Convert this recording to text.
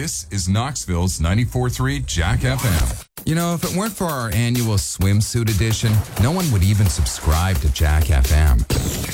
This is Knoxville's 94.3 Jack FM. You know, if it weren't for our annual swimsuit edition, no one would even subscribe to Jack FM.